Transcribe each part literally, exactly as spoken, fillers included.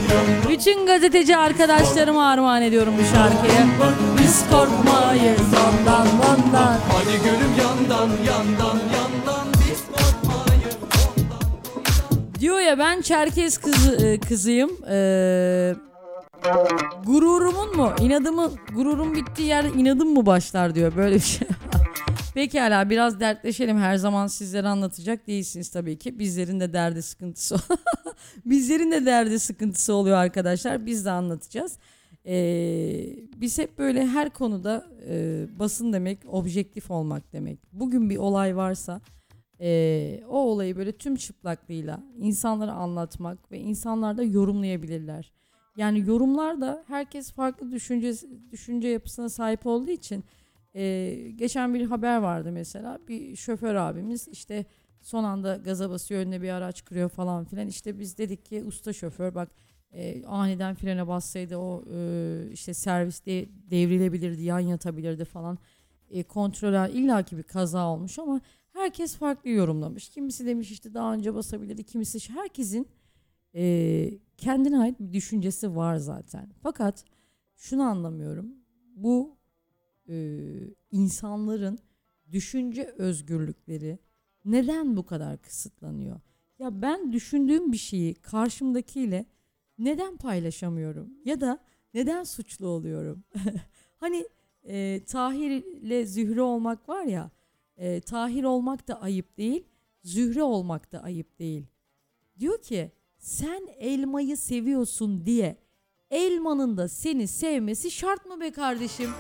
Bütün gazeteci arkadaşlarıma armağan ediyorum bu şarkıyı. Biz korkmayız ondan ondan. Hadi gülüm yandan yandan yandan, biz korkmayız ondan ondan. Diyor ya, ben Çerkez kızı, kızıyım. Ee, gururumun mu? İnadımın, gururum bittiği yer inadım mı başlar diyor. Böyle bir şey. Pekala, biraz dertleşelim. Her zaman sizlere anlatacak değilsiniz tabii ki. Bizlerin de derdi sıkıntısı Bizlerin de derdi sıkıntısı oluyor arkadaşlar. Biz de anlatacağız. Ee, biz hep böyle her konuda e, basın demek objektif olmak demek. Bugün bir olay varsa e, o olayı böyle tüm çıplaklığıyla insanlara anlatmak ve insanlar da yorumlayabilirler. Yani yorumlar da herkes farklı düşünce düşünce yapısına sahip olduğu için e, geçen bir haber vardı mesela, bir şoför abimiz işte son anda gaza basıyor, önüne bir araç kırıyor falan filan. İşte biz dedik ki usta şoför bak, e, aniden frene bassaydı o e, işte serviste devrilebilirdi, yan yatabilirdi falan. E, kontroller illaki bir kaza olmuş ama herkes farklı yorumlamış. Kimisi demiş işte daha önce basabilirdi, kimisi, herkesin e, kendine ait bir düşüncesi var zaten. Fakat şunu anlamıyorum, bu e, insanların düşünce özgürlükleri neden bu kadar kısıtlanıyor? Ya ben düşündüğüm bir şeyi karşımdakiyle neden paylaşamıyorum? Ya da neden suçlu oluyorum? Hani e, Tahir ile Zühre olmak var ya, e, Tahir olmak da ayıp değil, Zühre olmak da ayıp değil. Diyor ki sen elmayı seviyorsun diye elmanın da seni sevmesi şart mı be kardeşim?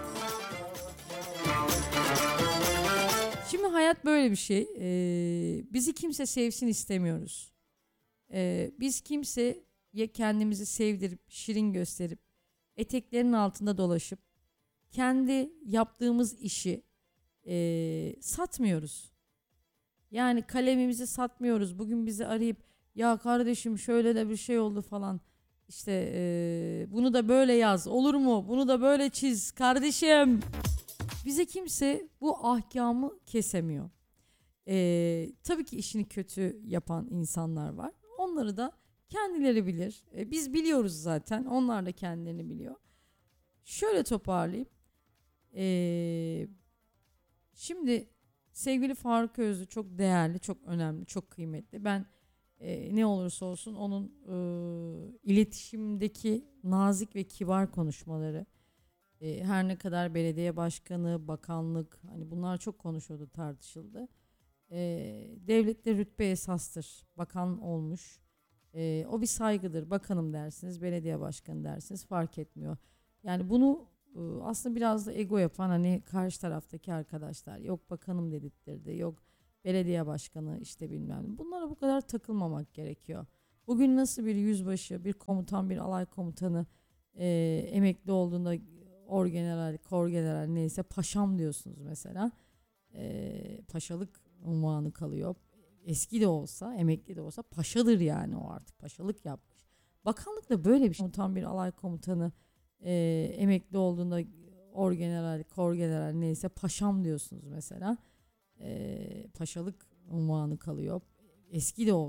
Şimdi hayat böyle bir şey. Ee, bizi kimse sevsin istemiyoruz. Ee, biz kimseye kendimizi sevdirip, şirin gösterip, eteklerinin altında dolaşıp, kendi yaptığımız işi e, satmıyoruz. Yani kalemimizi satmıyoruz. Bugün bizi arayıp ya kardeşim şöyle de bir şey oldu falan. İşte e, bunu da böyle yaz olur mu? Bunu da böyle çiz kardeşim. Bize kimse bu ahkamı kesemiyor. Ee, tabii ki işini kötü yapan insanlar var. Onları da kendileri bilir. Ee, biz biliyoruz zaten. Onlar da kendilerini biliyor. Şöyle toparlayayım. Ee, şimdi sevgili Faruk Özlü çok değerli, çok önemli, çok kıymetli. Ben e, ne olursa olsun onun e, iletişimdeki nazik ve kibar konuşmaları, E, her ne kadar belediye başkanı, bakanlık, hani bunlar çok konuşuldu, tartışıldı. E, devlette rütbe esastır. Bakan olmuş. E, o bir saygıdır. Bakanım dersiniz, belediye başkanı dersiniz, fark etmiyor. Yani bunu e, aslında biraz da ego yapan hani karşı taraftaki arkadaşlar. Yok bakanım dedirttirdi, yok belediye başkanı işte bilmem ne. Bunlara bu kadar takılmamak gerekiyor. Bugün nasıl bir yüzbaşı, bir komutan, bir alay komutanı e, emekli olduğunda orgeneral, korgeneral neyse paşam diyorsunuz mesela. Ee, paşalık unvanı kalıyor. Eski de olsa, emekli de olsa paşadır yani, o artık paşalık yapmış. Bakanlık da böyle bir şey. Komutan, bir alay komutanı e, emekli olduğunda orgeneral, korgeneral neyse paşam diyorsunuz mesela. Ee, paşalık unvanı kalıyor. Eski de olsa